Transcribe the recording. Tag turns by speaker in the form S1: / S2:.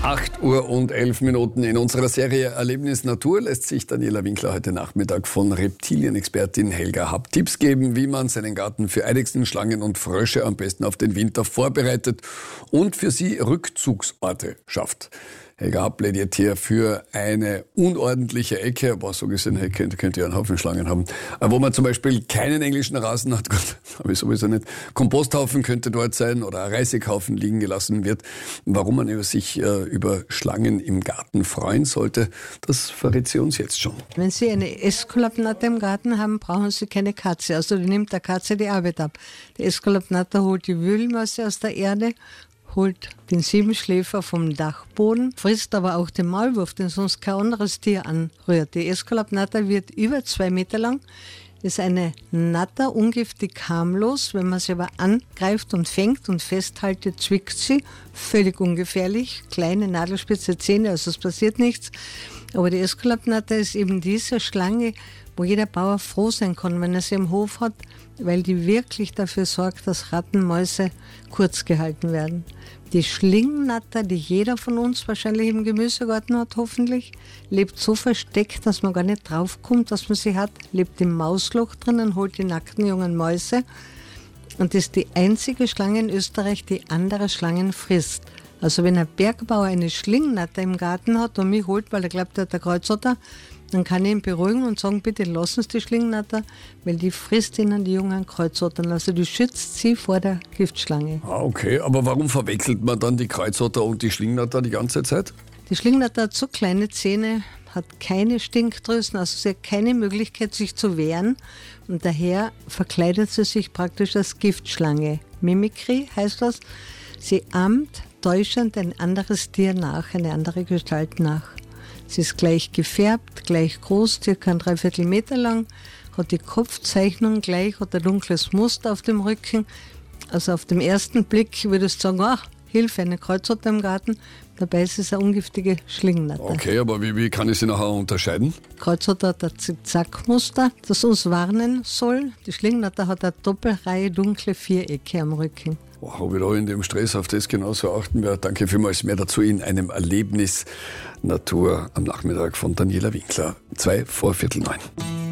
S1: 8 Uhr und 11 Minuten in unserer Serie Erlebnis Natur lässt sich Daniela Winkler heute Nachmittag von Reptilienexpertin Helga Happ Tipps geben, wie man seinen Garten für Eidechsen, Schlangen und Frösche am besten auf den Winter vorbereitet und für sie Rückzugsorte schafft. Helga Happ plädiert hier für eine unordentliche Ecke, aber so gesehen könnte ja einen Haufen Schlangen haben, wo man zum Beispiel keinen englischen Rasen hat, gut, habe ich sowieso nicht. Komposthaufen könnte dort sein oder ein Reisighaufen liegen gelassen wird. Warum man sich über Schlangen im Garten freuen sollte, das verrät sie uns jetzt schon.
S2: Wenn Sie eine Äskulapnatter im Garten haben, brauchen Sie keine Katze. Also die nimmt der Katze die Arbeit ab. Die Äskulapnatter holt die Wühlmasse aus der Erde, holt den Siebenschläfer vom Dachboden, frisst aber auch den Maulwurf, den sonst kein anderes Tier anrührt. Die Äskulapnatter wird über 2 Meter lang, ist eine Natter, ungiftig, harmlos. Wenn man sie aber angreift und fängt und festhaltet, zwickt sie, völlig ungefährlich, kleine nadelspitze Zähne, also es passiert nichts. Aber die Äskulapnatter ist eben diese Schlange, wo jeder Bauer froh sein kann, wenn er sie im Hof hat, weil die wirklich dafür sorgt, dass Ratten, Mäuse kurz gehalten werden. Die Schlingnatter, die jeder von uns wahrscheinlich im Gemüsegarten hat, hoffentlich, lebt so versteckt, dass man gar nicht draufkommt, dass man sie hat, lebt im Mausloch drinnen, holt die nackten jungen Mäuse und ist die einzige Schlange in Österreich, die andere Schlangen frisst. Also wenn ein Bergbauer eine Schlingnatter im Garten hat und mich holt, weil er glaubt, er hat eine Kreuzotter, dann kann ich ihn beruhigen und sagen, bitte lassen Sie die Schlingnatter, weil die frisst ihnen die jungen Kreuzottern. Also die schützt sie vor der Giftschlange.
S1: Ah, okay, aber warum verwechselt man dann die Kreuzotter und die Schlingnatter die ganze Zeit?
S2: Die Schlingnatter hat so kleine Zähne, hat keine Stinkdrüsen, also sie hat keine Möglichkeit, sich zu wehren. Und daher verkleidet sie sich praktisch als Giftschlange. Mimikry heißt das. Sie ahmt täuschend ein anderes Tier nach, eine andere Gestalt nach. Sie ist gleich gefärbt, gleich groß, circa 3/4 Meter lang, hat die Kopfzeichnung gleich, hat ein dunkles Muster auf dem Rücken. Also auf den ersten Blick würdest du sagen, ach, Hilfe, eine Kreuzotter im Garten. Dabei ist es eine ungiftige Schlingnatter.
S1: Okay, aber wie kann ich sie nachher unterscheiden?
S2: Kreuzotter hat ein Zickzackmuster, das uns warnen soll. Die Schlingnatter hat eine Doppelreihe dunkle Vierecke am Rücken.
S1: Wow, ob ich da in dem Stress auf das genauso achten werde. Danke vielmals. Mehr dazu in einem Erlebnis Natur am Nachmittag von Daniela Winkler. 8:45.